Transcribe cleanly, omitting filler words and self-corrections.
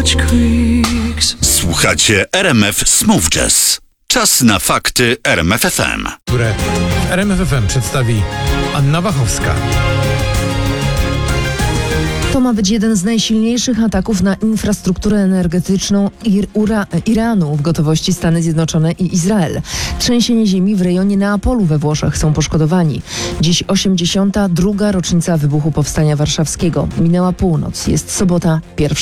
Słuchacie RMF Smooth Jazz. Czas na fakty RMF FM, które w RMF FM przedstawi Anna Wachowska. To ma być jeden z najsilniejszych ataków na infrastrukturę energetyczną Iranu, w gotowości Stany Zjednoczone i Izrael. Trzęsienie ziemi w rejonie Neapolu we Włoszech, są poszkodowani. Dziś 82. rocznica wybuchu Powstania Warszawskiego. Minęła północ, jest sobota, 1